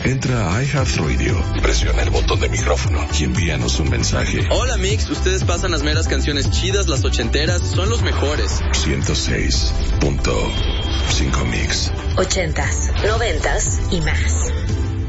Entra a iHeartRadio, presiona el botón de micrófono y envíanos un mensaje. Hola Mix, ustedes pasan las meras canciones chidas, las ochenteras, son los mejores. 106.5 Mix. 80s, 90s y más.